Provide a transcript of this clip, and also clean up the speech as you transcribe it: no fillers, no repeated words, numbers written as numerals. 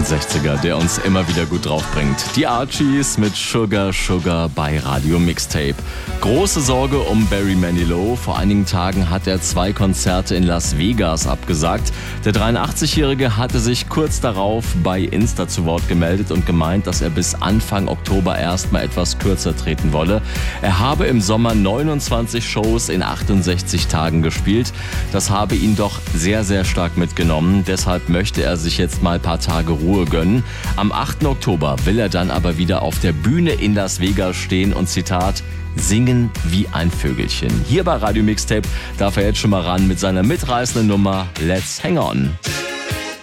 68er, der uns immer wieder gut draufbringt. Die Archies mit Sugar Sugar bei Radio Mixtape. Große Sorge um Barry Manilow. Vor einigen Tagen hat er 2 Konzerte in Las Vegas abgesagt. Der 83-Jährige hatte sich kurz darauf bei Insta zu Wort gemeldet und gemeint, dass er bis Anfang Oktober erstmal etwas kürzer treten wolle. Er habe im Sommer 29 Shows in 68 Tagen gespielt. Das habe ihn doch sehr, sehr stark mitgenommen. Deshalb möchte er sich jetzt mal ein paar Tage Ruhe gönnen. Am 8. Oktober will er dann aber wieder auf der Bühne in Las Vegas stehen und Zitat, singen wie ein Vögelchen. Hier bei Radio Mixtape darf er jetzt schon mal ran mit seiner mitreißenden Nummer Let's Hang On.